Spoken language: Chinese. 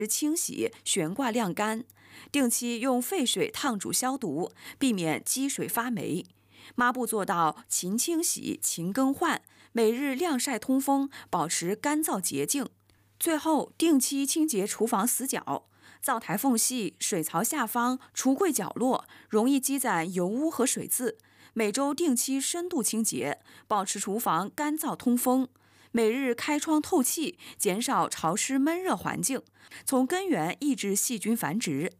清洗、悬挂晾干，定期用沸水烫煮消毒，避免积水发霉。抹布做到勤清洗、勤更换，每日晾晒通风，保持干燥洁净。最后，定期清洁厨房死角、灶台缝隙、水槽下方、橱柜角落，容易积攒油污和水渍。每周定期深度清洁，保持厨房干燥通风。每日开窗透气，减少潮湿闷热环境，从根源抑制细菌繁殖。